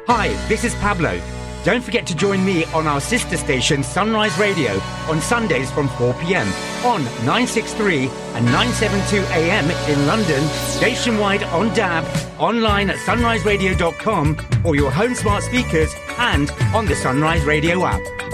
Hi, this is Pablo. Don't forget to join me on our sister station Sunrise Radio on Sundays from 4 p.m. on 963 and 972 AM in London, nationwide on DAB, online at sunriseradio.com or your home smart speakers and on the Sunrise Radio app.